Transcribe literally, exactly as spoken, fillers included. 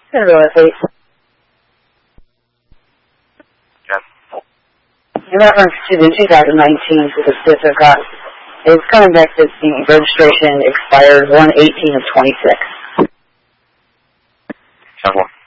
Hello, please. Yes. In reference to the two thousand nineteen Pacifica, it's coming back that the registration expired one eighteen of twenty-six. ten one.